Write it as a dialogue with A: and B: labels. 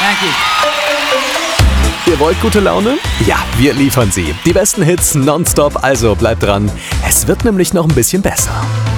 A: Thank you.
B: Ihr wollt gute Laune? Ja, wir liefern sie. Die besten Hits nonstop, also bleibt dran. Es wird nämlich noch ein bisschen besser.